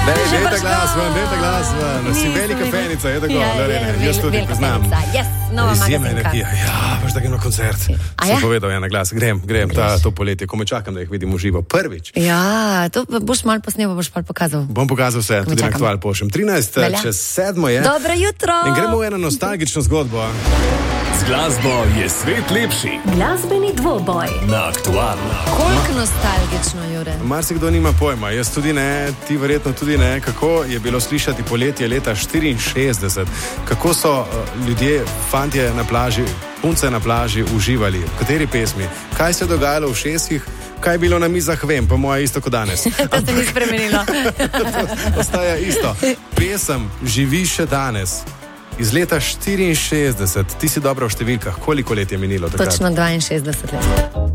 Dajte glas ven. Si velika fenica, je tako, Lorena. Jaz tudi priznam. Izjemna energija. Ja, boš tako na koncert. Sem povedal na glas. Grem to poletje, ko me čakam, da jih vidim v živo. Prvič. Ja, to boš malo posnel, boš malo pokazal. Bom pokazal vse, tudi na Aktual pošljem. 13 čez 7 je. Dobro jutro. In gremo v eno nostalgično zgodbo. Z glasbo je svet lepši. Glasbeni dvoboj Na Aktualno. Koliko nostalgično, Jure? Marsikdo nima pojma, jaz tudi ne, ti verjetno tudi ne, kako je bilo slišati poletje leta 64, kako so ljudje, fantje na plaži, punce na plaži uživali, v kateri pesmi, kaj se je dogajalo v šestih, kaj je bilo na mizah, vem, pa moja isto kot danes. To se ni spremenilo. Ostaja isto. Pesem živi še danes. Iz leta 64, ti si dobro v številkah, koliko let je minilo takrat? Točno 62 let.